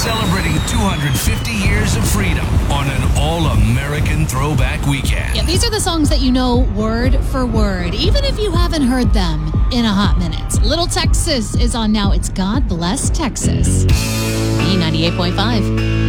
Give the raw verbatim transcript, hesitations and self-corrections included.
celebrating two hundred fifty years of freedom on an all-American throwback weekend. Yeah, these are the songs that you know word for word, even if you haven't heard them in a hot minute. Little Texas is on now. It's God Bless Texas. B ninety-eight point five.